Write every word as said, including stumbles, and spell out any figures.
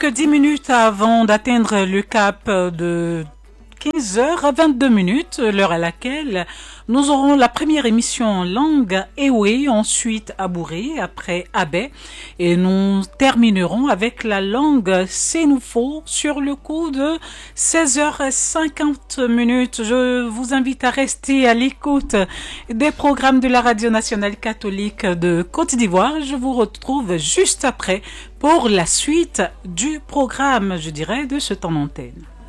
que dix minutes avant d'atteindre le cap de quinze heures vingt-deux minutes, l'heure à laquelle nous aurons la première émission en langue Ewe, ensuite Abouré, après Abé, et nous terminerons avec la langue Sénoufo sur le coup de seize heures cinquante minutes. Je vous invite à rester à l'écoute des programmes de la Radio nationale catholique de Côte d'Ivoire. Je vous retrouve juste après pour la suite du programme, je dirais, de ce temps d'antenne.